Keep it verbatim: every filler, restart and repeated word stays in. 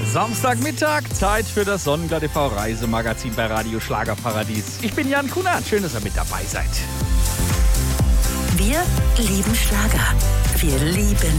Samstagmittag, Zeit für das Sonnenglatt T V Reisemagazin bei Radio Schlagerparadies. Ich bin Jan Kunert, schön, dass ihr mit dabei seid. Wir lieben Schlager. Wir lieben